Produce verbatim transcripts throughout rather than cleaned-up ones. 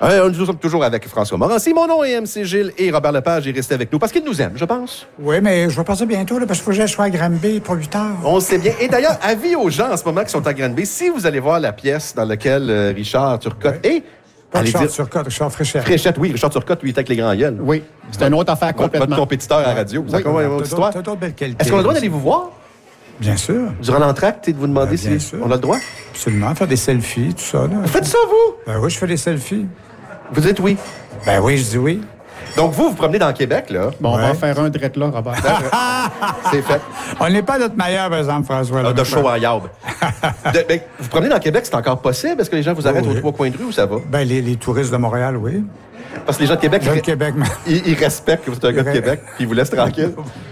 Euh, nous sommes toujours avec François Morancy. Mon nom est M C Gilles et Robert Lepage est resté avec nous parce qu'il nous aime, je pense. Oui, mais je vais partir bientôt là, parce qu'il faut que j'aille à Granby pour huit heures. On sait bien. Et d'ailleurs, avis aux gens en ce moment qui sont à Granby, si vous allez voir la pièce dans laquelle euh, Richard Turcotte oui. et... Pas Allez Richard dire... Turcotte, Richard Fréchette. Fréchette, oui. Richard Turcotte, lui, il était avec les grands gueules. Oui. C'est une autre affaire complètement. Votre compétiteur à la radio. Vous oui, avez une autre histoire. T'as d'autres belles qualités. Est-ce qu'on a le droit d'aller vous voir? Bien sûr. Durant l'entracte et de vous demander Ben, si bien sûr. on a le droit? Absolument. Faire des selfies, tout ça. Là. Vous faites ça, vous? Ben oui, je fais des selfies. Vous dites oui. Ben oui, je dis oui. Donc, vous, vous promenez dans le Québec, là. Bon, on Ouais. va en faire un direct là, Robert. C'est fait. On n'est pas notre meilleur, par exemple, François. Ah, là, de show en yaube. De- ben, vous promenez dans le Québec, c'est encore possible? Est-ce que les gens vous arrêtent Oui, oui. aux trois coins de rue ou ça va? Ben, les, les touristes de Montréal, oui. Parce que les gens de Québec, De ils, Québec, mais... ils, ils respectent que vous êtes un gars de Ils- Québec puis ils vous laissent tranquille.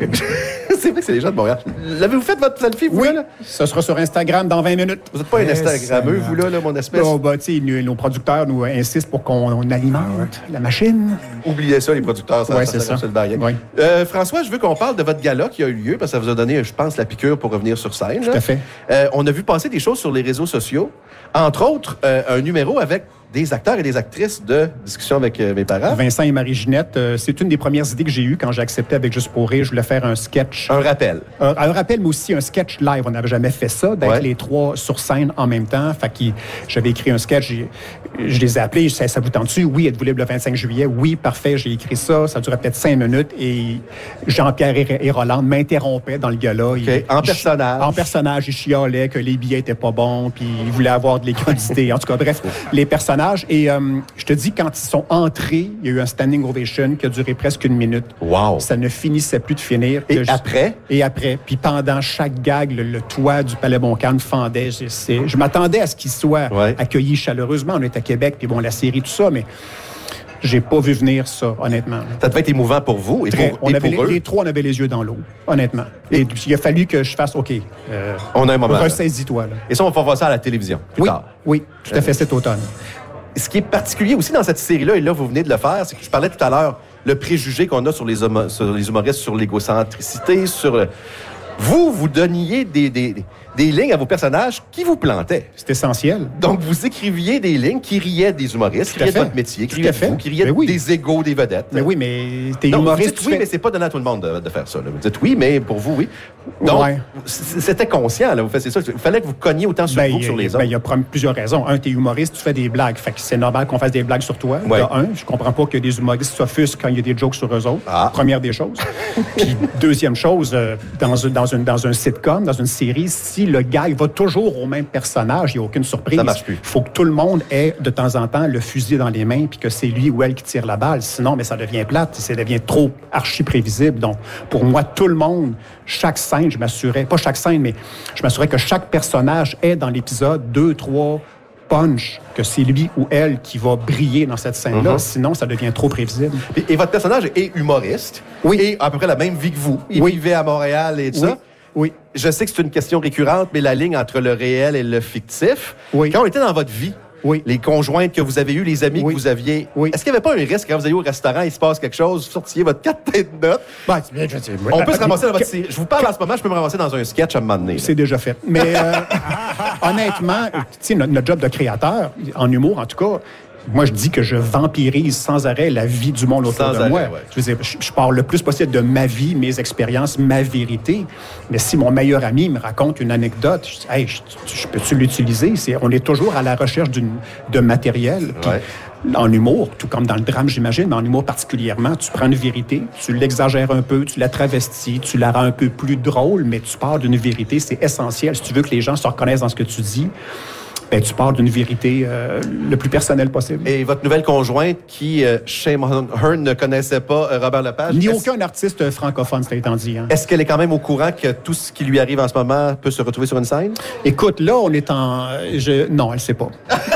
C'est vrai que c'est les gens de Montréal. L'avez-vous fait votre selfie, vous, Oui, là? ce sera sur Instagram dans vingt minutes. Vous n'êtes pas un Eh, Instagrammeux, Seigneur. vous, là, là, mon espèce? Oh, bah, tu sais, nous- nos producteurs nous insistent pour qu'on on alimente la machine. Oubliez ça, les producteurs, ça, Ouais, ça, c'est ça, ça. le barrière. Oui. Euh, François, je veux qu'on parle de votre gala qui a eu lieu, parce que ça vous a donné, je pense, la piqûre pour revenir sur scène. Tout à fait. Euh, on a vu passer des choses sur les réseaux sociaux, entre autres, euh, un numéro avec des acteurs et des actrices de Discussion avec euh, mes parents. Vincent et Marie-Ginette, euh, c'est une des premières idées que j'ai eues quand j'ai accepté avec Juste pour rire. Je voulais faire un sketch. Un rappel. Un, un rappel, mais aussi un sketch live. On n'avait jamais fait ça, d'être Ouais. les trois sur scène en même temps. Fait que j'avais écrit un sketch, j'ai- je les ai appelés, ça, ça vous tente-tu? Oui, êtes-vous libre le vingt-cinq juillet? Oui, parfait, j'ai écrit ça. Ça durait peut-être cinq minutes et Jean-Pierre et, et Roland m'interrompaient dans le gala. Ils- En ils- personnage. En personnage, ils chialaient que les billets étaient pas bons, puis ils voulaient avoir de liquidité. En tout cas, bref, les personnages. Et euh, je te dis, quand ils sont entrés, il y a eu un standing ovation qui a duré presque une minute. Wow. Ça ne finissait plus de finir. Et Que je- après? Et après. Puis pendant chaque gag, le, le toit du Palais Montcalm fendait. Je, c'est- je m'attendais à ce qu'ils soient Ouais. accueillis chaleureusement. On est à Québec, puis bon, la série, tout ça, mais j'ai pas vu venir ça, honnêtement. Ça devait être émouvant pour vous et Très. pour, On et avait pour les, eux. les trois, on avait les yeux dans l'eau, honnêtement. Et puis, il a fallu que je fasse, OK, euh, On a un moment. là. ressaisis-toi. Là. Et ça, on va voir ça à la télévision plus Oui, tard. oui, tout à fait, cet automne. Ce qui est particulier aussi dans cette série-là, et là, vous venez de le faire, c'est que je parlais tout à l'heure, le préjugé qu'on a sur les, homo- sur les humoristes, sur l'égocentricité, sur... le- Vous, vous donniez des, des, des lignes à vos personnages qui vous plantaient. C'est essentiel. Donc, vous écriviez des lignes qui riaient des humoristes, qui Tout à riaient de fait. votre métier, qui Tout riaient à de fait. vous, qui riaient Mais oui. des égos, des vedettes. Mais oui, mais t'es Non, vous humoriste, dites tu oui, fais- mais c'est pas donné à tout le monde de, de faire ça. là. Vous dites oui, mais pour vous, oui. Donc, Ouais. c- c'était conscient, là, vous faisiez ça. Il fallait que vous cogniez autant sur Ben, vous il que y a- sur les ben, autres. il y a prom- plusieurs raisons. Un, t'es humoriste, tu fais des blagues. Fait que c'est normal qu'on fasse des blagues sur toi. Ouais. De un, je comprends pas que des humoristes s'offusquent quand il y a des jokes sur eux autres. Ah. Première des choses. Puis deuxième chose, euh, dans, un, dans, une, dans un sitcom, dans une série, si le gag va toujours au même personnage, il n'y a aucune surprise. Ça marche plus. Il faut que tout le monde ait de temps en temps le fusil dans les mains puis que c'est lui ou elle qui tire la balle. Sinon, mais ça devient plate, ça devient trop archi prévisible. Donc, pour moi, tout le monde, chaque scène, je m'assurais, pas chaque scène, mais je m'assurais que chaque personnage ait dans l'épisode deux, trois punch, que c'est lui ou elle qui va briller dans cette scène-là. Mhm. Sinon, ça devient trop prévisible. Et, et votre personnage est humoriste. Oui. Et à peu près la même vie que vous. Il Oui. vivait à Montréal et tout Oui. ça. Oui. Je sais que c'est une question récurrente, mais la ligne entre le réel et le fictif. Oui. Quand on était dans votre vie, Oui. les conjointes que vous avez eues, les amis Oui. que vous aviez, Oui. est-ce qu'il n'y avait pas un risque quand vous allez au restaurant, il se passe quelque chose, vous sortiez votre carte de notes? Ben, c'est bien, je sais. On peut se ramasser dans votre Que- série. Je vous parle en ce moment, je peux me ramasser dans un sketch à un moment donné. là. C'est déjà fait. Mais euh, honnêtement, tu sais, notre, notre job de créateur, en humour en tout cas, moi, je dis que je vampirise sans arrêt la vie du monde autour Sans de arrêt, moi. ouais. Je veux dire, je, je parle le plus possible de ma vie, mes expériences, ma vérité. Mais si mon meilleur ami me raconte une anecdote, je dis, hey, je, je peux-tu l'utiliser? C'est, on est toujours à la recherche d'une, de matériel. Puis, Ouais. en humour, tout comme dans le drame, j'imagine, mais en humour particulièrement, tu prends une vérité, tu l'exagères un peu, tu la travestis, tu la rends un peu plus drôle, mais tu pars d'une vérité, c'est essentiel. Si tu veux que les gens se reconnaissent dans ce que tu dis, ben, tu pars d'une vérité euh, le plus personnelle possible. Et votre nouvelle conjointe qui, euh, shame on her, ne connaissait pas euh, Robert Lepage. Ni est-ce- aucun artiste francophone, c'est étant dit. Hein. Est-ce qu'elle est quand même au courant que tout ce qui lui arrive en ce moment peut se retrouver sur une scène? Écoute, là, on est en... Je... Non, elle ne sait pas.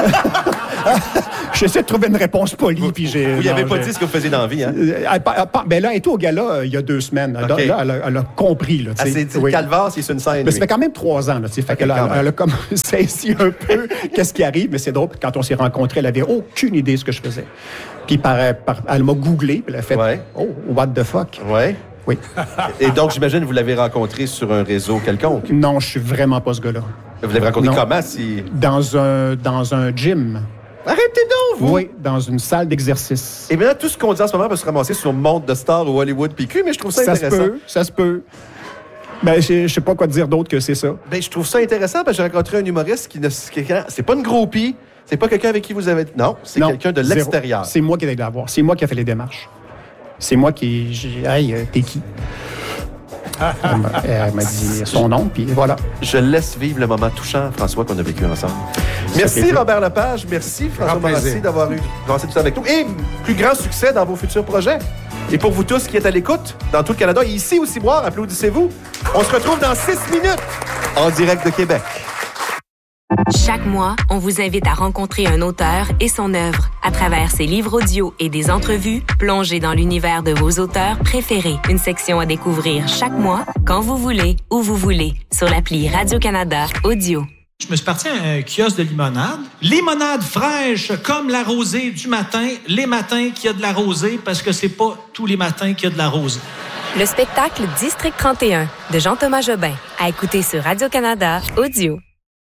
J'essaie de trouver une réponse polie, puis j'ai... Vous n'y non, avez pas j'ai- dit ce que vous faisiez dans la vie, hein? Euh, elle, pa- elle pa- ben là, elle était au gala euh, il y a deux semaines. Là, OK. là, elle, a, elle a compris. Là, tu Elle sais. s'est dit, Oui. Calvaire, c'est sur une scène. Mais ça lui. fait quand même trois ans. Là, tu sais. fait OK, qu'elle a, quand même. elle a comme saisi un peu qu'est-ce qui arrive, mais c'est drôle. Quand on s'est rencontrés, elle avait aucune idée de ce que je faisais. Puis par, par- elle m'a googlé, puis elle a fait Ouais. « Oh, what the fuck? Ouais. » Oui. Et donc, j'imagine que vous l'avez rencontré sur un réseau quelconque. Non, je suis vraiment pas ce gars-là. Vous l'avez rencontré Non. comment si... Dans un, dans un gym. Arrêtez donc, vous! Oui, dans une salle d'exercice. Et bien, tout ce qu'on dit en ce moment peut se ramasser sur Monde de Star ou Hollywood P Q, mais je trouve ça, ça intéressant. Ça se peut, ça se peut. Ben, je sais pas quoi te dire d'autre que c'est ça. Ben, je trouve ça intéressant parce que j'ai rencontré un humoriste qui ne... C'est pas une groupie, c'est pas quelqu'un avec qui vous avez... Non, c'est non, quelqu'un de zéro. l'extérieur. C'est moi qui ai allé la voir. C'est moi qui ai fait les démarches. C'est moi qui... J'ai... Hey, euh, t'es qui? elle, m'a, elle m'a dit son nom, puis voilà. Je laisse vivre le moment touchant, François, qu'on a vécu ensemble. Merci, Robert Lepage. Merci, François Morassi, d'avoir eu passé tout ça avec nous. Et plus grand succès dans vos futurs projets. Et pour vous tous qui êtes à l'écoute, dans tout le Canada et ici au Ciboire, applaudissez-vous. On se retrouve dans six minutes en direct de Québec. Chaque mois, on vous invite à rencontrer un auteur et son œuvre. À travers ses livres audio et des entrevues, plongez dans l'univers de vos auteurs préférés. Une section à découvrir chaque mois, quand vous voulez, où vous voulez, sur l'appli Radio-Canada Audio. Je me suis parti à un kiosque de limonade. Limonade fraîche comme la rosée du matin. Les matins qu'il y a de la rosée, parce que c'est pas tous les matins qu'il y a de la rosée. Le spectacle District trente et un de Jean-Thomas Jobin, à écouter sur Radio-Canada Audio.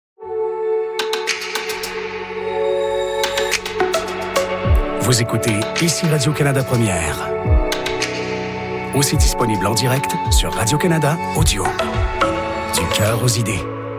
Vous écoutez ici Radio-Canada Première. Aussi disponible en direct sur Radio-Canada Audio. Du cœur aux idées.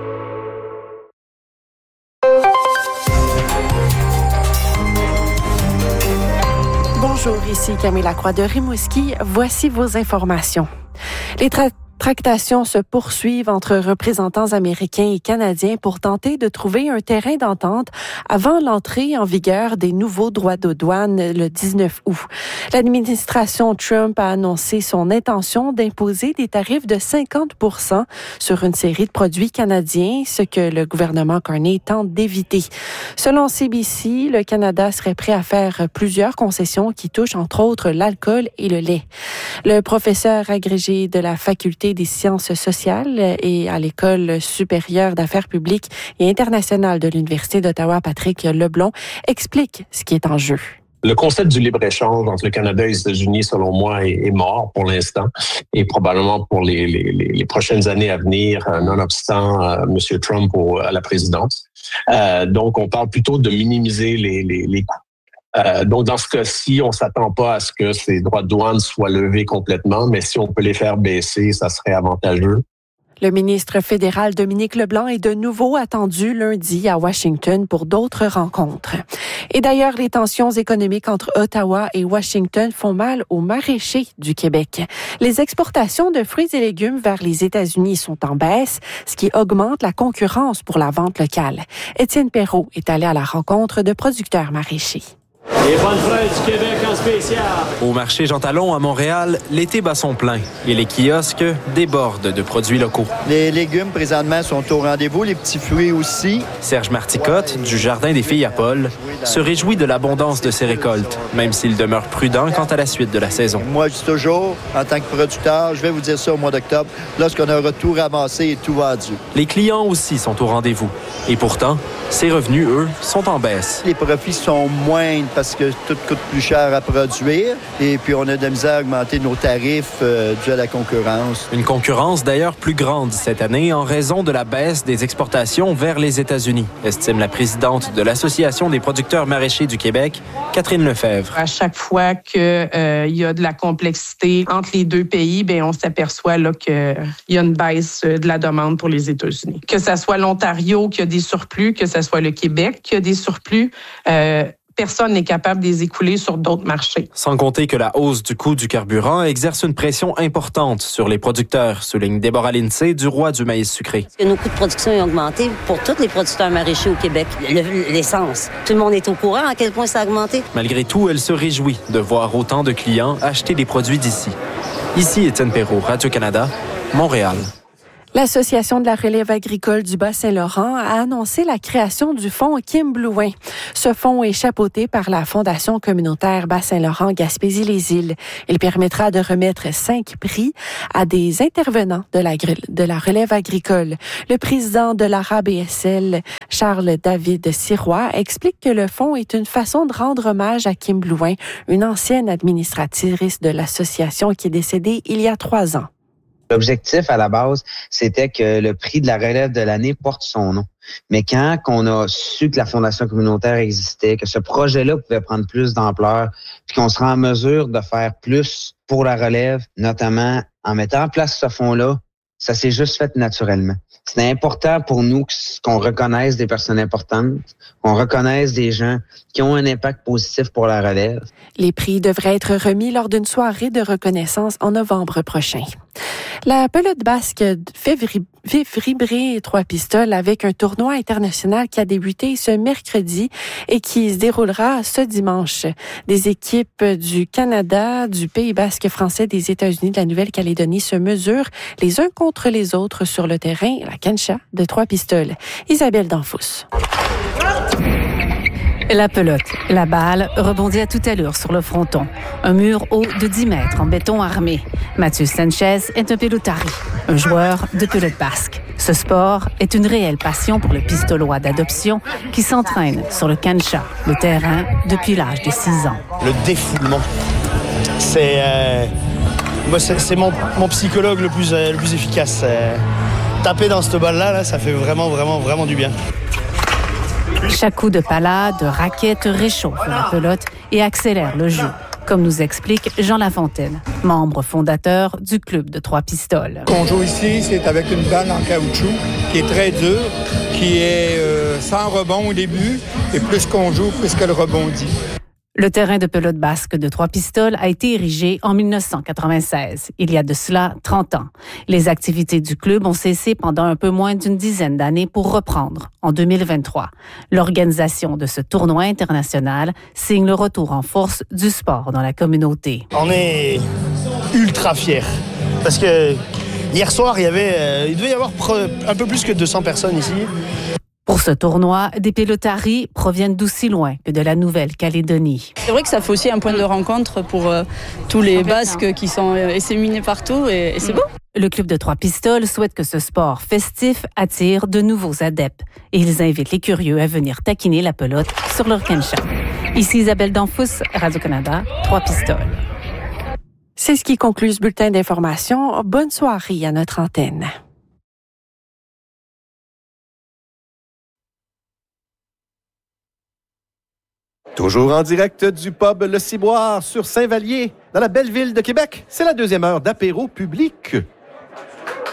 Bonjour, ici Camille Lacroix de Rimouski. Voici vos informations. Les tra- tractations se poursuivent entre représentants américains et canadiens pour tenter de trouver un terrain d'entente avant l'entrée en vigueur des nouveaux droits de douane le dix-neuf août. L'administration Trump a annoncé son intention d'imposer des tarifs de cinquante pour cent sur une série de produits canadiens, ce que le gouvernement Carney tente d'éviter. Selon C B C, le Canada serait prêt à faire plusieurs concessions qui touchent entre autres l'alcool et le lait. Le professeur agrégé de la faculté des sciences sociales et à l'École supérieure d'affaires publiques et internationales de l'Université d'Ottawa, Patrick Leblond, explique ce qui est en jeu. Le concept du libre-échange entre le Canada et les États-Unis, selon moi, est, est mort pour l'instant et probablement pour les, les, les prochaines années à venir, nonobstant euh, M. Trump au, à la présidence. Euh, donc, on parle plutôt de minimiser les, les, les coûts. Euh, donc, dans ce cas-ci, on s'attend pas à ce que ces droits de douane soient levés complètement, mais si on peut les faire baisser, ça serait avantageux. Le ministre fédéral Dominique Leblanc est de nouveau attendu lundi à Washington pour d'autres rencontres. Et d'ailleurs, les tensions économiques entre Ottawa et Washington font mal aux maraîchers du Québec. Les exportations de fruits et légumes vers les États-Unis sont en baisse, ce qui augmente la concurrence pour la vente locale. Étienne Perrault est allé à la rencontre de producteurs maraîchers. Les bonnes fraises du Québec en spécial. Au marché Jean Talon à Montréal, l'été bat son plein et les kiosques débordent de produits locaux. Les légumes présentement sont au rendez-vous, les petits fruits aussi. Serge Marticotte, du Jardin des Filles à Paul, se réjouit de l'abondance de ses récoltes, même s'il demeure prudent quant à la suite de la saison. Moi, je dis toujours, en tant que producteur, je vais vous dire ça au mois d'octobre, lorsqu'on aura tout ramassé et tout vendu. Les clients aussi sont au rendez-vous. Et pourtant, ses revenus, eux, sont en baisse. Les profits sont moindres parce que tout coûte plus cher à produire et puis on a de la misère à augmenter nos tarifs euh, dû à la concurrence. Une concurrence d'ailleurs plus grande cette année en raison de la baisse des exportations vers les États-Unis, estime la présidente de l'Association des producteurs maraîchers du Québec, Catherine Lefebvre. À chaque fois qu'il euh, y a de la complexité entre les deux pays, bien, on s'aperçoit là, qu'il y a une baisse de la demande pour les États-Unis. Que ce soit l'Ontario qui a des surplus, que ce soit le Québec qui a des surplus, euh, personne n'est capable de les écouler sur d'autres marchés. Sans compter que la hausse du coût du carburant exerce une pression importante sur les producteurs, souligne Déborah Lindsay du Roi du maïs sucré. Parce que nos coûts de production ont augmenté pour tous les producteurs maraîchers au Québec. Le, l'essence, tout le monde est au courant à quel point ça a augmenté. Malgré tout, elle se réjouit de voir autant de clients acheter des produits d'ici. Ici, Étienne Perrault, Radio-Canada, Montréal. L'Association de la relève agricole du Bas-Saint-Laurent a annoncé la création du fonds Kim Blouin. Ce fonds est chapeauté par la Fondation communautaire Bas-Saint-Laurent Gaspésie-les-Îles. Il permettra de remettre cinq prix à des intervenants de la, de la relève agricole. Le président de l'A R A B S L, Charles-David Sirois, explique que le fonds est une façon de rendre hommage à Kim Blouin, une ancienne administratrice de l'association qui est décédée il y a trois ans. L'objectif, à la base, c'était que le prix de la relève de l'année porte son nom. Mais quand on a su que la Fondation communautaire existait, que ce projet-là pouvait prendre plus d'ampleur, puis qu'on sera en mesure de faire plus pour la relève, notamment en mettant en place ce fonds-là, ça s'est juste fait naturellement. C'est important pour nous qu'on reconnaisse des personnes importantes, qu'on reconnaisse des gens qui ont un impact positif pour la relève. Les prix devraient être remis lors d'une soirée de reconnaissance en novembre prochain. La pelote basque fait vibrer trois pistoles avec un tournoi international qui a débuté ce mercredi et qui se déroulera ce dimanche. Des équipes du Canada, du Pays basque français, des États-Unis, de la Nouvelle-Calédonie se mesurent les uns contre les autres sur le terrain, la cancha de trois pistoles. Isabelle Danfous. La pelote, la balle, rebondit à toute allure sur le fronton. Un mur haut de dix mètres en béton armé. Mathieu Sanchez est un pelotari, un joueur de pelote basque. Ce sport est une réelle passion pour le pistolois d'adoption qui s'entraîne sur le cancha, le terrain, depuis l'âge de six ans. Le défoulement, c'est, euh, moi, c'est, c'est mon, mon psychologue le plus, euh, le plus efficace. Euh, taper dans cette balle-là, là, ça fait vraiment, vraiment, vraiment du bien. Chaque coup de pala, de raquette réchauffe la pelote et accélère le jeu, comme nous explique Jean Lafontaine, membre fondateur du club de trois pistoles. Ce qu'on joue ici, c'est avec une balle en caoutchouc qui est très dure, qui est euh, sans rebond au début, et plus qu'on joue, plus qu'elle rebondit. Le terrain de pelote basque de trois pistoles a été érigé en dix-neuf cent quatre-vingt-seize, il y a de cela trente ans. Les activités du club ont cessé pendant un peu moins d'une dizaine d'années pour reprendre en deux mille vingt-trois. L'organisation de ce tournoi international signe le retour en force du sport dans la communauté. On est ultra fiers parce que hier soir, il y avait, euh, il devait y avoir un peu plus que deux cents personnes ici. Pour ce tournoi, des pelotaris proviennent d'aussi loin que de la Nouvelle-Calédonie. C'est vrai que ça fait aussi un point de rencontre pour euh, tous les Basques qui sont euh, disséminés partout et, et c'est beau. Le club de trois pistoles souhaite que ce sport festif attire de nouveaux adeptes et ils invitent les curieux à venir taquiner la pelote sur leur cancha. Ici Isabelle Danfous, Radio-Canada, trois pistoles. C'est ce qui conclut ce bulletin d'information. Bonne soirée à notre antenne. Toujours en direct du pub Le Ciboire sur Saint-Vallier, dans la belle ville de Québec. C'est la deuxième heure d'apéro public.